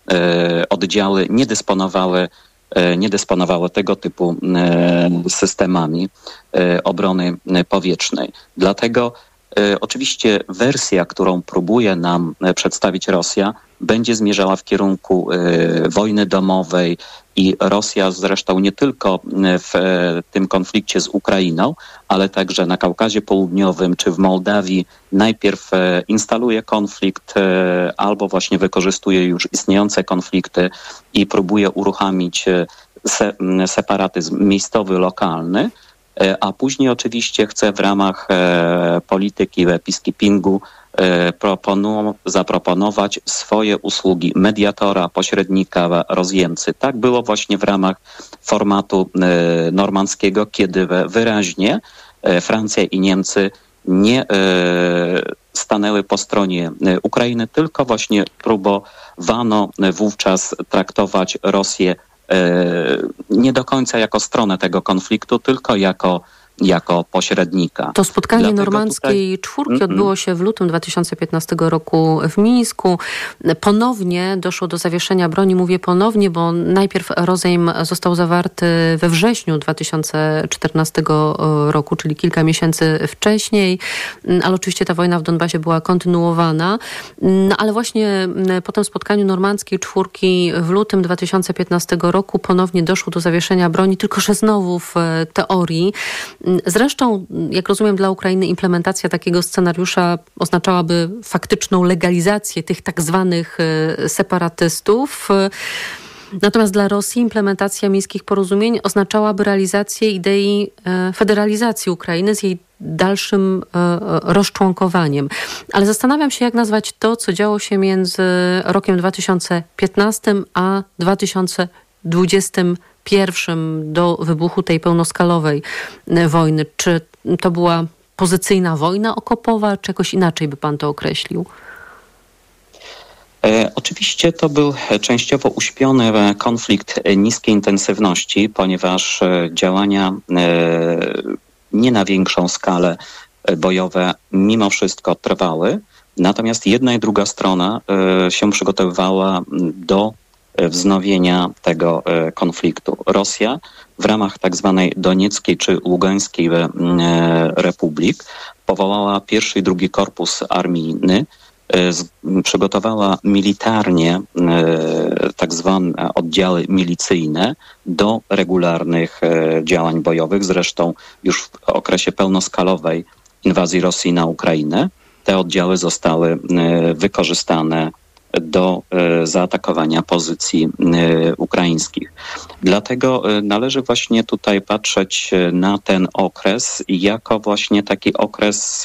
oddziały nie dysponowały tego typu systemami obrony powietrznej. Dlatego oczywiście wersja, którą próbuje nam przedstawić Rosja, będzie zmierzała w kierunku wojny domowej i Rosja zresztą nie tylko w tym konflikcie z Ukrainą, ale także na Kaukazie Południowym czy w Mołdawii najpierw instaluje konflikt albo właśnie wykorzystuje już istniejące konflikty i próbuje uruchomić separatyzm miejscowy, lokalny, a później oczywiście chce w ramach polityki peacekeepingu zaproponować swoje usługi mediatora, pośrednika, rozjemcy. Tak było właśnie w ramach formatu normandzkiego, kiedy wyraźnie Francja i Niemcy nie stanęły po stronie Ukrainy, tylko właśnie próbowano wówczas traktować Rosję nie do końca jako stronę tego konfliktu, tylko jako pośrednika. To spotkanie normandzkiej czwórki odbyło się w lutym 2015 roku w Mińsku. Ponownie doszło do zawieszenia broni. Mówię ponownie, bo najpierw rozejm został zawarty we wrześniu 2014 roku, czyli kilka miesięcy wcześniej, ale oczywiście ta wojna w Donbasie była kontynuowana. No ale właśnie po tym spotkaniu normandzkiej czwórki w lutym 2015 roku ponownie doszło do zawieszenia broni, tylko że znowu w teorii. Zresztą, jak rozumiem, dla Ukrainy implementacja takiego scenariusza oznaczałaby faktyczną legalizację tych tak zwanych separatystów. Natomiast dla Rosji implementacja mińskich porozumień oznaczałaby realizację idei federalizacji Ukrainy z jej dalszym rozczłonkowaniem. Ale zastanawiam się, jak nazwać to, co działo się między rokiem 2015 a 2021 do wybuchu tej pełnoskalowej wojny. Czy to była pozycyjna wojna okopowa, czy jakoś inaczej by pan to określił? Oczywiście to był częściowo uśpiony konflikt niskiej intensywności, ponieważ działania nie na większą skalę bojowe mimo wszystko trwały. Natomiast jedna i druga strona się przygotowywała do wznowienia tego konfliktu. Rosja w ramach tak zwanej Donieckiej czy Ługańskiej Republik powołała pierwszy i drugi korpus armijny, przygotowała militarnie tak zwane oddziały milicyjne do regularnych działań bojowych. Zresztą już w okresie pełnoskalowej inwazji Rosji na Ukrainę te oddziały zostały wykorzystane do zaatakowania pozycji ukraińskich. Dlatego należy właśnie tutaj patrzeć na ten okres jako właśnie taki okres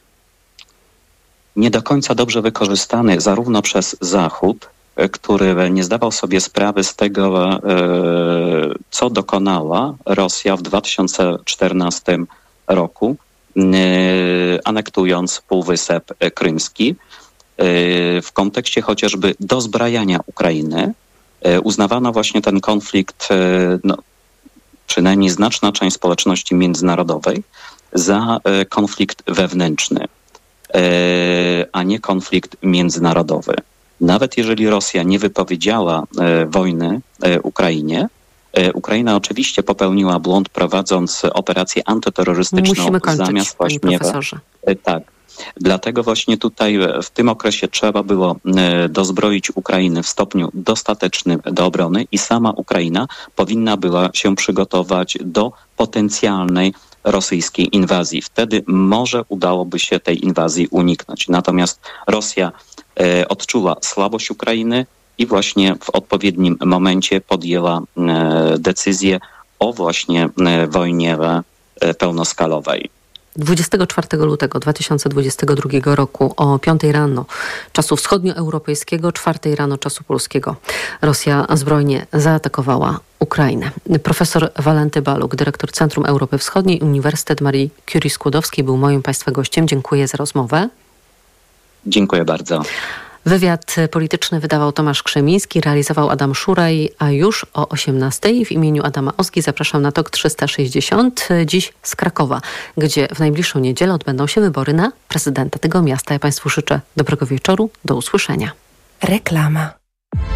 nie do końca dobrze wykorzystany zarówno przez Zachód, który nie zdawał sobie sprawy z tego, co dokonała Rosja w 2014 roku, anektując Półwysep Krymski. W kontekście chociażby dozbrajania Ukrainy uznawano właśnie ten konflikt, przynajmniej znaczna część społeczności międzynarodowej, za konflikt wewnętrzny, a nie konflikt międzynarodowy. Nawet jeżeli Rosja nie wypowiedziała wojny Ukrainie, Ukraina oczywiście popełniła błąd, prowadząc operację antyterrorystyczną. Musimy kończyć, zamiast właśnie panie profesorze. Tak. Dlatego właśnie tutaj w tym okresie trzeba było dozbroić Ukrainę w stopniu dostatecznym do obrony i sama Ukraina powinna była się przygotować do potencjalnej rosyjskiej inwazji. Wtedy może udałoby się tej inwazji uniknąć. Natomiast Rosja odczuła słabość Ukrainy i właśnie w odpowiednim momencie podjęła decyzję o właśnie wojnie pełnoskalowej. 24 lutego 2022 roku o 5 rano czasu wschodnioeuropejskiego, 4 rano czasu polskiego Rosja zbrojnie zaatakowała Ukrainę. Profesor Walenty Baluk, dyrektor Centrum Europy Wschodniej, Uniwersytet Marii Curie Skłodowskiej był moim państwa gościem. Dziękuję za rozmowę. Dziękuję bardzo. Wywiad polityczny wydawał Tomasz Krzemiński, realizował Adam Szuraj, a już o 18:00 w imieniu Adama Ozgi zapraszam na TOK 360, dziś z Krakowa, gdzie w najbliższą niedzielę odbędą się wybory na prezydenta tego miasta. Ja państwu życzę dobrego wieczoru, do usłyszenia. Reklama.